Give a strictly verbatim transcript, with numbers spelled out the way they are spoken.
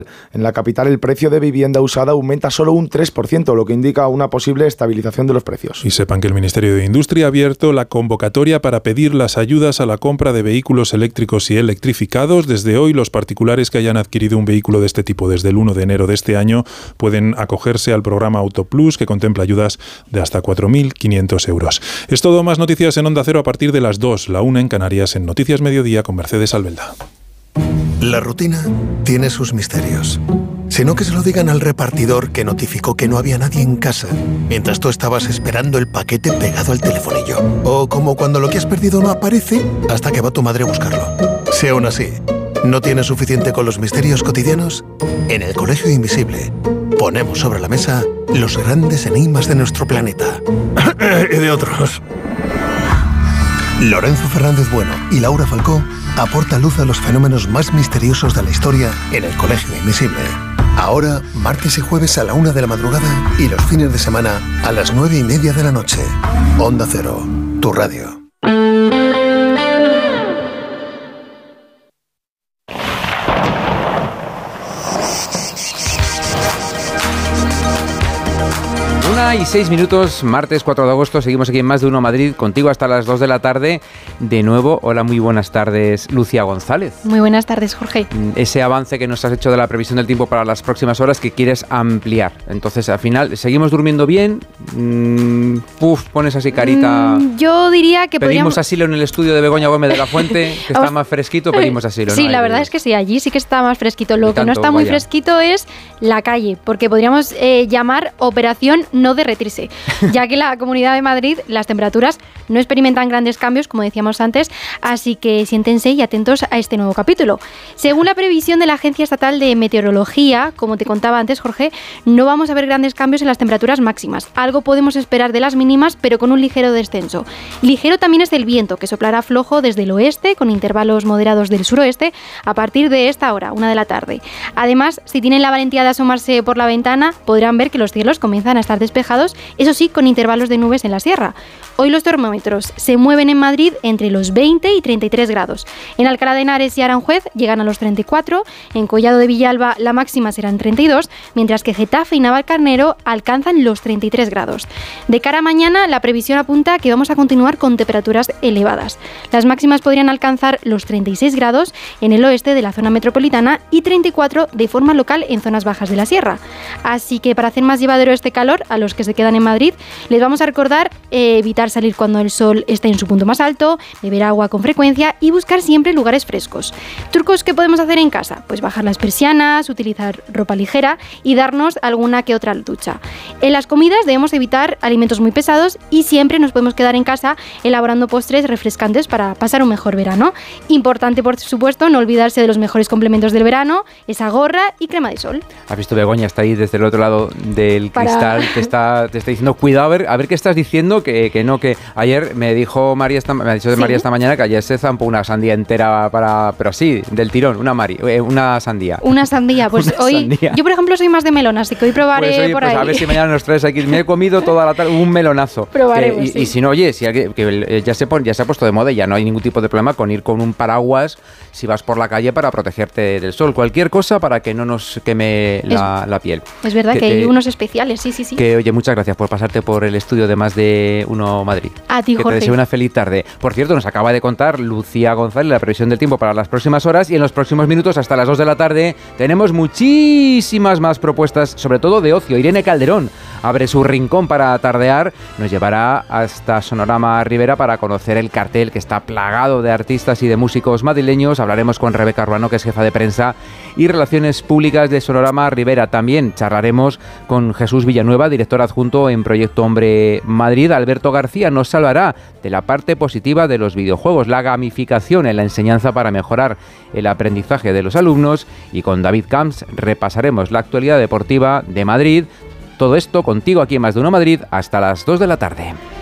En la capital el precio de vivienda usada aumenta solo un tres por ciento, lo que indica una posible estabilización de los precios. Y sepan que el Ministerio de Industria ha abierto la convocatoria para pedir las ayudas a la compra de vehículos eléctricos y electrificados. Desde hoy, los particulares que hayan adquirido un vehículo de este tipo desde el uno de enero de este año pueden acogerse al programa Autoplus, que contempla ayudas de hasta cuatro mil quinientos euros. Es todo. Más noticias en Onda Cero a partir de las dos, la una en Canarias, en Noticias Mediodía con Mercedes Albelda. La rutina tiene sus misterios. Sino que se lo digan al repartidor que notificó que no había nadie en casa mientras tú estabas esperando el paquete pegado al telefonillo. O como cuando lo que has perdido no aparece hasta que va tu madre a buscarlo. Si aún así no tienes suficiente con los misterios cotidianos, en el Colegio Invisible ponemos sobre la mesa los grandes enigmas de nuestro planeta. Y de otros. Lorenzo Fernández Bueno y Laura Falcó aportan luz a los fenómenos más misteriosos de la historia en el Colegio Invisible. Ahora, martes y jueves a la una de la madrugada y los fines de semana a las nueve y media de la noche. Onda Cero, tu radio. Y seis minutos, martes cuatro de agosto, seguimos aquí en Más de Uno Madrid, contigo hasta las dos de la tarde. De nuevo, hola, muy buenas tardes, Lucía González. Muy buenas tardes, Jorge. Ese avance que nos has hecho de la previsión del tiempo para las próximas horas que quieres ampliar. Entonces, al final, ¿seguimos durmiendo bien? Mm, uf, pones así carita... Mm, yo diría que pedimos podríamos... asilo en el estudio de Begoña Gómez de la Fuente, que está más fresquito, pedimos asilo. Sí, ¿no? la verdad es que sí, allí sí que está más fresquito. Lo Y que tanto, no está muy vaya. fresquito es la calle, porque podríamos eh, llamar operación no derretirse, ya que en la Comunidad de Madrid las temperaturas no experimentan grandes cambios, como decíamos antes, así que siéntense y atentos a este nuevo capítulo. Según la previsión de la Agencia Estatal de Meteorología, como te contaba antes, Jorge, no vamos a ver grandes cambios en las temperaturas máximas. Algo podemos esperar de las mínimas, pero con un ligero descenso. Ligero también es el viento, que soplará flojo desde el oeste, con intervalos moderados del suroeste, a partir de esta hora, una de la tarde. Además, si tienen la valentía de asomarse por la ventana, podrán ver que los cielos comienzan a estar despejados, eso sí, con intervalos de nubes en la sierra. Hoy los termómetros se mueven en Madrid entre los veinte y treinta y tres grados. En Alcalá de Henares y Aranjuez llegan a los treinta y cuatro, en Collado de Villalba la máxima serán treinta y dos, mientras que Getafe y Navalcarnero alcanzan los treinta y tres grados. De cara a mañana, la previsión apunta que vamos a continuar con temperaturas elevadas. Las máximas podrían alcanzar los treinta y seis grados en el oeste de la zona metropolitana y treinta y cuatro de forma local en zonas bajas de la sierra. Así que para hacer más llevadero este calor, a los que se quedan en Madrid, les vamos a recordar eh, evitar salir cuando el sol esté en su punto más alto, beber agua con frecuencia y buscar siempre lugares frescos. ¿Trucos que podemos hacer en casa? Pues bajar las persianas, utilizar ropa ligera y darnos alguna que otra ducha. En las comidas debemos evitar alimentos muy pesados y siempre nos podemos quedar en casa elaborando postres refrescantes para pasar un mejor verano. Importante, por supuesto, no olvidarse de los mejores complementos del verano, esa gorra y crema de sol. ¿Has visto? Begoña está ahí desde el otro lado del Para... cristal, te está, te está diciendo, cuidado, a ver, a ver qué estás diciendo, que, que no, que ayer me dijo María, esta, me ha dicho de ¿Sí? María esta mañana que ayer se zampó una sandía entera para, pero así, del tirón, una Mari, eh, una sandía. Una sandía, pues Una hoy, sandía. Yo por ejemplo soy más de melón, así que hoy probaré Pues, oye, por pues ahí. a ver si mañana nos traes aquí. Me he comido toda la tarde un melonazo. Probaremos, Que, y, sí. y si no, oye, si alguien, que eh, ya, se pon, ya se ha puesto de moda y ya no hay ningún tipo de problema con ir con un paraguas si vas por la calle para protegerte del sol. Cualquier cosa para que no nos queme la, es, la piel. Es verdad que, que hay te, unos especiales, sí, sí, sí. Que, oye, muchas gracias por pasarte por el estudio de Más de Uno Madrid. A ti, que Jorge. Te deseo una feliz tarde. Por cierto, nos acaba de contar Lucía González la previsión del tiempo para las próximas horas y en los próximos minutos hasta las dos de la tarde tenemos muchísimas más propuestas, sobre todo de ocio. Irene Calderón abre su rincón para tardear, nos llevará hasta Sonorama Rivera para conocer el cartel que está plagado de artistas y de músicos madrileños. Hablaremos con Rebeca Ruano, que es jefa de prensa y relaciones públicas de Sonorama Rivera. También charlaremos con Jesús Villanueva, director adjunto en Proyecto Hombre Madrid. Alberto García nos hablará de la parte positiva de los videojuegos, la gamificación en la enseñanza para mejorar el aprendizaje de los alumnos, y con David Camps repasaremos la actualidad deportiva de Madrid. Todo esto contigo aquí en Más de Uno Madrid hasta las dos de la tarde.